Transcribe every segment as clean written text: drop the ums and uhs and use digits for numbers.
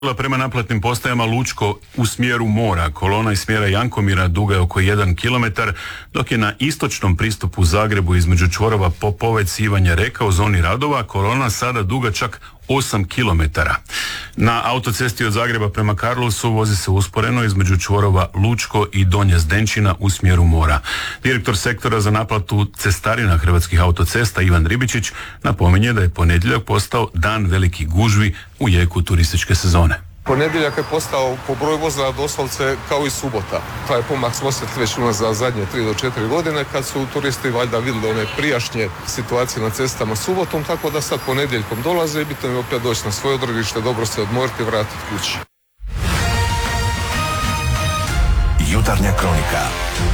Prema naplatnim postajama Lučko u smjeru mora. Kolona iz smjera Jankomira duga je oko 1 km, dok je na istočnom pristupu Zagrebu između čvorova Popovec i Ivanja Reka u zoni radova kolona sada duga čak 8 km. Na autocesti od Zagreba prema Karlovcu vozi se usporeno između čvorova Lučko i Donja Zdenčina u smjeru mora. Direktor sektora za naplatu cestarina Hrvatskih autocesta Ivan Ribičić napominje da je ponedjeljak postao dan velikih gužvi u jeku turističke sezone. Ponedjeljak je postao po broju vozila doslovce kao i subota. Taj pomak smo osjetili već za zadnje 3 do 4 godine kad su turisti valjda vidjeli one prijašnje situacije na cestama subotom, tako da sad ponedjeljkom dolaze i bitno je opet doći na svoje odredište, dobro se odmoriti i vratiti kući. Jutarnja kronika.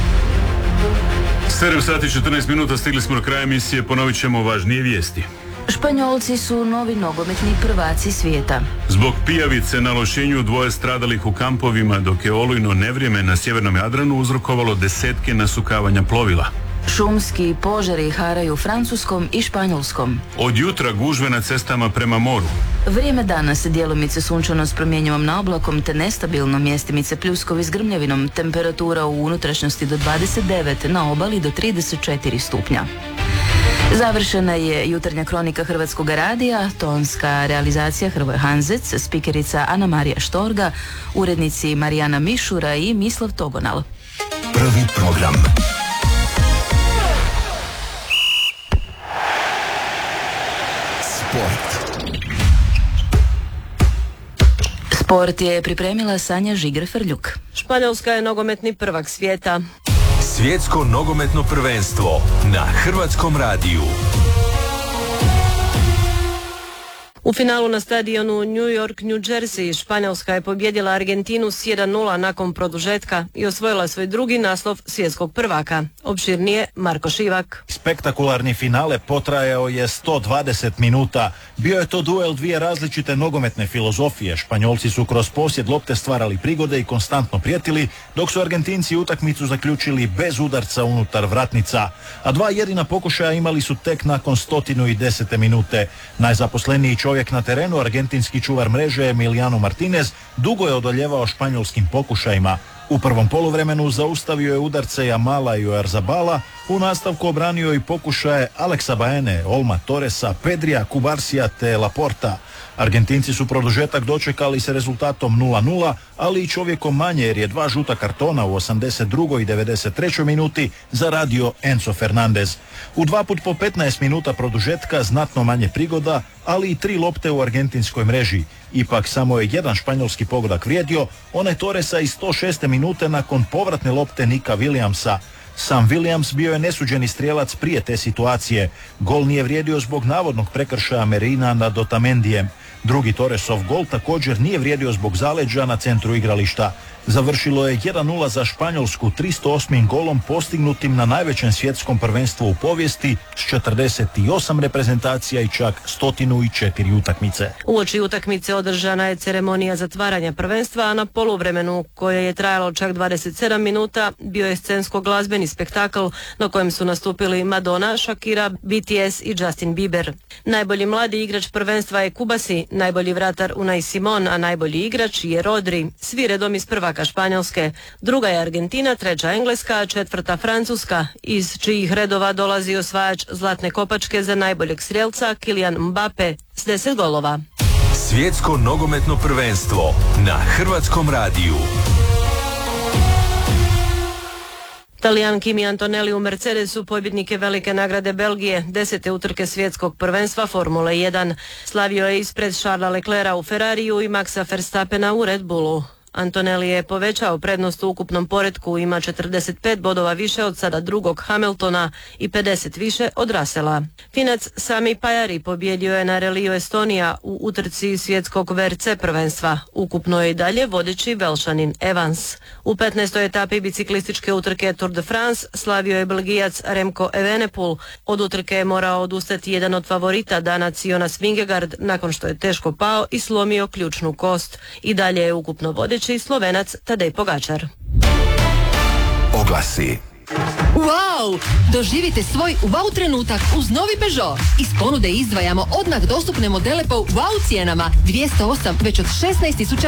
7 sati 14 minuta, stigli smo do kraja emisije, ponovit ćemo važnije vijesti. Španjolci su novi nogometni prvaci svijeta. Zbog pijavice na Lošinju 2 stradalih u kampovima, dok je olujno nevrijeme na sjevernom Jadranu uzrokovalo desetke nasukavanja plovila. Šumski požari haraju Francuskom i Španjolskom. Od jutra gužve na cestama prema moru. Vrijeme danas djelomice sunčano s promjenjivom naoblakom te nestabilno, mjestimice pljuskovi s grmljavinom, temperatura u unutrašnjosti do 29, na obali do 34 stupnja. Završena je jutarnja kronika Hrvatskog radija, tonska realizacija Hrvoje Hanzec, spikerica Ana Marija Štorga, urednici Marijana Mišura i Mislav Togonal. Prvi program. Sport. Sport je pripremila Sanja Žiger-Frljuk. Španjolska je nogometni prvak svijeta. Svjetsko nogometno prvenstvo na Hrvatskom radiju. U finalu na stadionu New York, New Jersey, Španjolska je pobijedila Argentinu s 1:0 nakon produžetka i osvojila svoj drugi naslov svjetskog prvaka. Opširnije Marko Šivak. Spektakularni finale potrajao je 120 minuta. Bio je to duel dvije različite nogometne filozofije. Španjolci su kroz posjed lopte stvarali prigode i konstantno prijetili, dok su Argentinci utakmicu zaključili bez udarca unutar vratnica. A 2 jedina pokušaja imali su tek nakon 110 minute. Najzaposleniji čovjek na terenu, argentinski čuvar mreže Emiliano Martinez, dugo je odoljevao španjolskim pokušajima. U prvom poluvremenu zaustavio je udarce Jamala i Oyarzabala, u nastavku obranio i pokušaje Alexa Baene, Olma Torresa, Pedrija, Kubarsija te Laporta. Argentinci su produžetak dočekali sa rezultatom 0:0, ali i čovjekom manje jer je 2 žuta kartona u 82. i 93. minuti zaradio Enzo Fernandez. U 2 put po 15 minuta produžetka znatno manje prigoda, ali i 3 lopte u argentinskoj mreži. Ipak samo je jedan španjolski pogodak vrijedio, onaj Torresa iz 106. minute nakon povratne lopte Nika Williamsa. Sam Williams bio je nesuđeni strijelac prije te situacije. Gol nije vrijedio zbog navodnog prekršaja Merina nad Otamendijem. Drugi Torresov gol također nije vrijedio zbog zaleđa na centru igrališta. Završilo je 1:0 za Španjolsku 308. golom postignutim na najvećem svjetskom prvenstvu u povijesti s 48 reprezentacija i čak 104 utakmice. Uoči utakmice održana je ceremonija zatvaranja prvenstva, a na poluvremenu, koje je trajalo čak 27 minuta, bio je scensko-glazbeni spektakl na kojem su nastupili Madonna, Shakira, BTS i Justin Bieber. Najbolji mladi igrač prvenstva je Kubasi, najbolji vratar Unai Simon, a najbolji igrač je Rodri. Svi redom iz prvaka Španjolske. Druga je Argentina, treća Engleska, a četvrta Francuska, iz čijih redova dolazi osvajač zlatne kopačke za najboljeg strijelca Kylian Mbappe s 10 golova. Svjetsko nogometno prvenstvo na Hrvatskom radiju. Talijan Kimi Antonelli u Mercedesu pobjednik je velike nagrade Belgije, 10. utrke svjetskog prvenstva Formule 1. Slavio je ispred Charlesa Leclerca u Ferrariju i Maxa Verstappena u Red Bullu. Antonelli je povećao prednost u ukupnom poretku, ima 45 bodova više od sada drugog Hamiltona i 50 više od Russella. Finac Sami Pajari pobjedio je na reliju Estonija u utrci svjetskog VRC prvenstva. Ukupno je i dalje vodeći Velšanin Evans. U 15. etapi biciklističke utrke Tour de France slavio je Belgijac Remco Evenepoel. Od utrke je morao odustati jedan od favorita, Danac Jonas Vingegaard, nakon što je teško pao i slomio ključnu kost. I dalje je ukupno vodeći Slovenac Tadej Pogačar. Oglasi. Wow! Doživite svoj wow trenutak uz novi Peugeot. Iz ponude izdvajamo odmah dostupne modele po wow cijenama. 208 već od 16